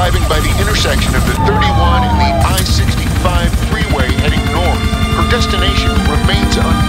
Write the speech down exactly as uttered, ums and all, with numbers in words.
arriving by the intersection of the thirty-one and the I sixty-five freeway heading north. Her destination remains unknown.